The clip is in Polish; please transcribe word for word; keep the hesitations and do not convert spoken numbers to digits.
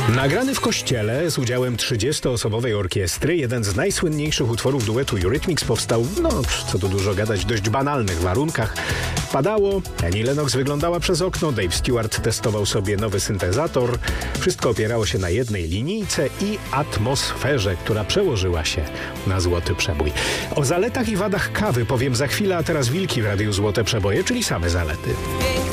Nagrany w kościele z udziałem trzydziestoosobowej orkiestry, jeden z najsłynniejszych utworów duetu Eurythmics powstał, no co tu dużo gadać, w dość banalnych warunkach. Padało, Annie Lennox wyglądała przez okno, Dave Stewart testował sobie nowy syntezator. Wszystko opierało się na jednej linijce i atmosferze, która przełożyła się na złoty przebój. O zaletach i wadach kawy powiem za chwilę, a teraz wilki w Radiu Złote Przeboje, czyli same zalety.